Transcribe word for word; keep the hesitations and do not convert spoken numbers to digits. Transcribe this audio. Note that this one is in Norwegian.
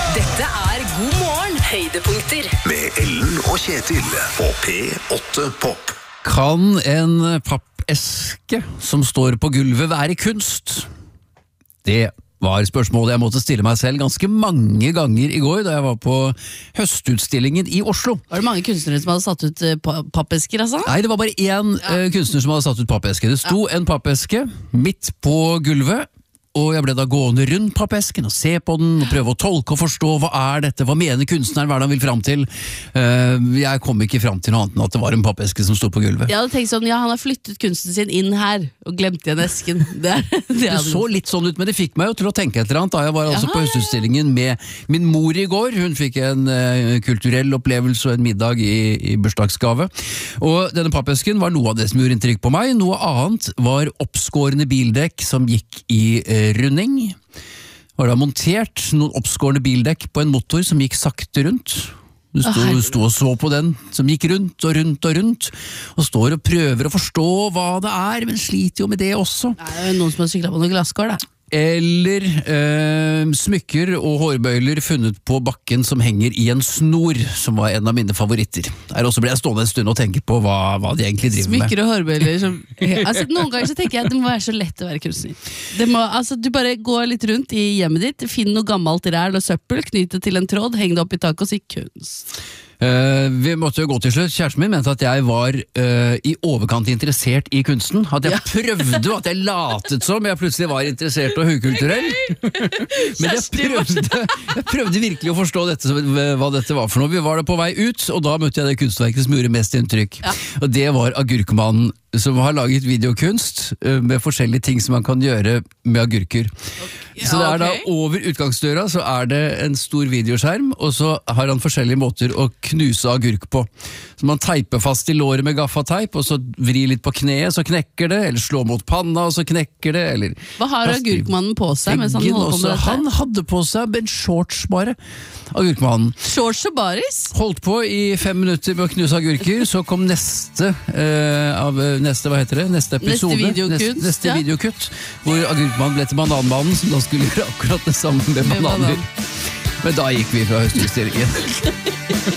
Dette er God morgen, høydepunkter. Med Ellen og Kjetil på P åtte Pop. Kan en pappeske som står på gulvet være kunst? Det var spørsmålet jeg måtte stille meg selv ganske mange ganger i går da jeg var på høstutstillingen i Oslo. Var det mange kunstnere som hadde satt ut uh, pa- pappesker, altså? Nei, det var bare én ja. uh, kunstner som hadde satt ut pappeske. Det sto ja. en pappeske midt på gulvet, og jeg ble da gående rundt pappesken og se på den og prøve å tolke og forstå hva er dette, hva mener kunstneren, hva er det han vil fram til. Uh, jeg kom ikke fram til noe annet enn at det var en pappeske som sto på gulvet. Jeg hadde tenkt sånn, ja, han har flyttet kunsten sin inn her og glemt igjen esken. Det, er, det, det så litt sånn ut, men det fikk meg jo til å tenke et eller annet da jeg var altså ja, på høstutstillingen med min mor i går. Hun fikk en uh, kulturell opplevelse og en middag i, i bursdagsgave. Og denne pappesken var noe av det som gjorde inntrykk på meg. Noe annet var oppskårende bildekk som gikk i uh, runding. Var da montert noen oppskårende bildekk på en motor som gikk sakte rundt. Du sto, du sto og så på den som gikk rundt og rundt og rundt, og står og prøver å forstå hva det er, men sliter jo med det også. Det er jo noen som har syklet på noen glasskår, da. Eller eh, smykker og hårbøyler funnet på bakken som henger i en snor, som var en av mine favoritter. Der også ble jeg stående en stund og tenke på hva, hva de egentlig driver med. Smykker og hårbøyler som, altså, noen ganger så tenker jeg at det må være så lett å være kunstner. Det må, altså, du bare går litt rundt i hjemmet ditt, finn noe gammelt ræl og søppel, knyt det til en tråd, heng det opp i taket og si kunst. Uh, vi måtte jo gå til slutt. Kjæresten min mente at jeg var uh, i overkant interessert i kunsten. At jeg ja. prøvde, at jeg latet som jeg plutselig var interessert og høykulturell. Men jeg prøvde, jeg prøvde virkelig å forstå dette, hva dette var for noe. Vi var da på vei ut, og da møtte jeg det kunstverket som gjorde mest inntrykk. Ja. Og det var Agurkmannen, som har laget videokunst uh, med forskjellige ting som man kan gjøre med agurker. Okay. Ja, så det er okay. da over utgangsdøra så er det en stor videoskjerm, og så har han forskjellige måter å knuse agurk på. Så man teiper fast i låret med gaffateip, og så vrir litt på kneet, så knekker det, eller slår mot panna, og så knekker det, eller... Hva har Agurkmannen på seg mens han holder på med dette? Han hadde på seg en shorts bare, Agurkmannen. Shorts og baris? Holdt på i fem minutter med å knuse agurker, så kom neste uh, av neste, hva heter det? Neste episode. Neste videokutt. Neste, neste ja. videokutt, hvor Agurkmannen ble til Bananmannen, som da skulle gjøre akkurat det samme med, med bananer. Banan. Men da gikk vi fra høstutstillingen.